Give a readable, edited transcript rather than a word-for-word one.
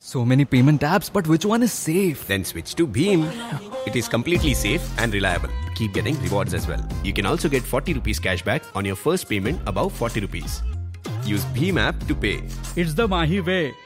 So many payment apps, but which one is safe? Then switch to Bheem. It is completely safe and reliable. Keep getting rewards as well. You can also get 40 rupees cashback on your first payment above 40 rupees. Use Bheem app to pay. It's the Mahi way.